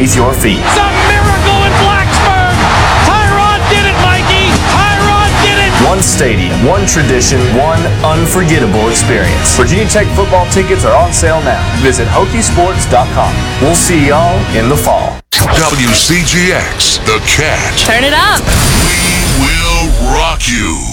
beneath your feet. It's a miracle in Blacksburg! Tyrod did it, Mikey! Tyrod did it! One stadium, one tradition, one unforgettable experience. Virginia Tech football tickets are on sale now. Visit Hokiesports.com. We'll see y'all in the fall. WCGX, The Cat. Turn it up. We will rock you.